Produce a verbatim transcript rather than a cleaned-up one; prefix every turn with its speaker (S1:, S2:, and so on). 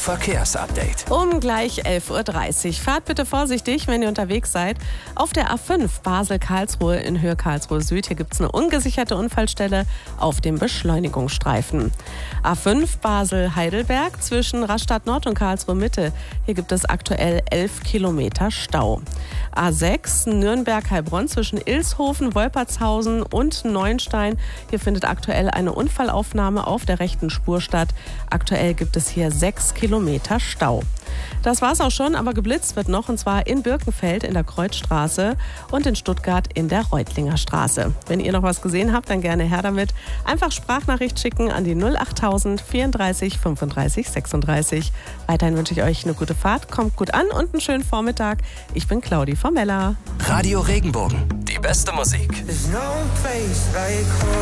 S1: Verkehrsupdate.
S2: Um gleich elf Uhr dreißig. Fahrt bitte vorsichtig, wenn ihr unterwegs seid. Auf der A fünf Basel-Karlsruhe in Höhe Karlsruhe Süd. Hier gibt es eine ungesicherte Unfallstelle auf dem Beschleunigungsstreifen. A fünf Basel-Heidelberg zwischen Rastatt Nord und Karlsruhe Mitte. Hier gibt es aktuell elf Kilometer Stau. A sechs Nürnberg-Heilbronn zwischen Ilshofen, Wolpertshausen und Neuenstein. Hier findet aktuell eine Unfallaufnahme auf der rechten Spur statt. Aktuell gibt es hier sechs Kilometer Stau. Das war's auch schon, aber geblitzt wird noch, und zwar in Birkenfeld in der Kreuzstraße und in Stuttgart in der Reutlinger Straße. Wenn ihr noch was gesehen habt, dann gerne her damit. Einfach Sprachnachricht schicken an die null achttausend vierunddreißig fünfunddreißig sechsunddreißig. Weiterhin wünsche ich euch eine gute Fahrt, kommt gut an und einen schönen Vormittag. Ich bin Claudi Formella.
S1: Radio Regenbogen, die beste Musik.